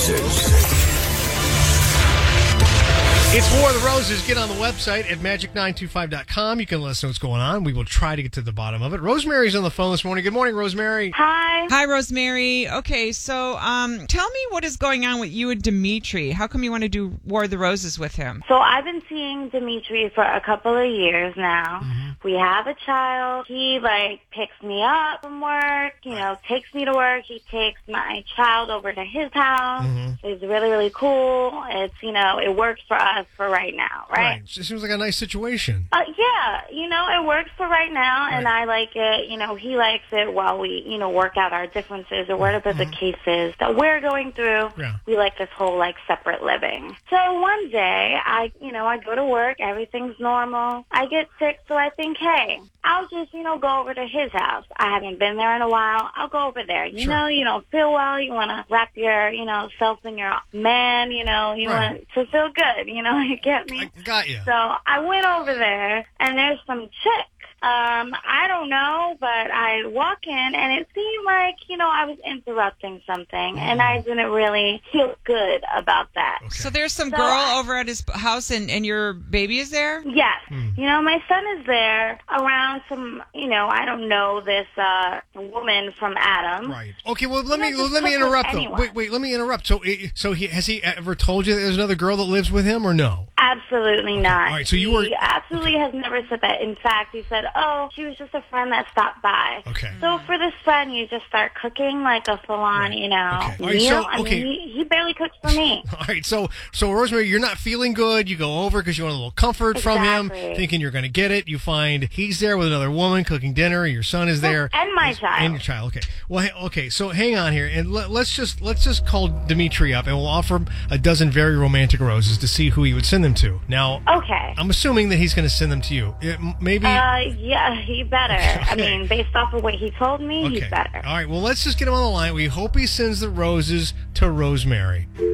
Roses. It's War of the Roses. Get on the website at magic925.com. You can let us know what's going on. We will try to get to the bottom of it. Rosemary's on the phone this morning. Good morning, Rosemary. Hi. Hi, Rosemary. Okay, so tell me what is going on with you and Dimitri. How come you want to do War of the Roses with him? So I've been seeing Dimitri for a couple of years now. Mm-hmm. We have a child. He, picks me up from work, takes me to work. He takes my child over to his house. Mm-hmm. It's really, really cool. It's, it works for us for right now, right? It seems like a nice situation. Yeah, it works for right now, and I like it. He likes it while we, work out our differences or whatever the case is that we're going through. Yeah. We like this whole, separate living. So one day, I go to work, everything's normal. I get sick, so I think, hey, I'll just, go over to his house. I haven't been there in a while. I'll go over there. You know, you don't feel well. You want to wrap your, self in your man, you want to feel good, you get me? I got you. So I went over there, and there's some chick. I don't know, but I walk in, and it seemed like, I was interrupting something, and I didn't really feel good about that. Okay. So there's some girl over at his house, and your baby is there? Yes. My son is there around some, I don't know, this woman from Adam. Right. Okay, well, let just me cook interrupt, with though. anyone. Wait, let me interrupt. So has he ever told you that there's another girl that lives with him, or no? Absolutely not. All right, so you were... He absolutely has never said that. In fact, he said, oh, she was just a friend that stopped by. Okay. So for this friend, you just start cooking like a full-on, Okay. All right, meal. so, I mean, he barely cooks for me. All right, so Rosemary, you're not feeling good. You go over because you want a little comfort from him, Exactly. thinking you're going to get it. You find he's there with another woman cooking dinner. Your son is there, And my child. and your child. Okay, well, okay. So hang on here, and let's just call Dimitri up, and we'll offer him a dozen very romantic roses to see who he would send them to. Now, Okay. I'm assuming that he's going to send them to you. Maybe. Yeah, he better. I mean, based off of what he told me, he's better. All right. Well, let's just get him on the line. We hope he sends the roses to Rosemary.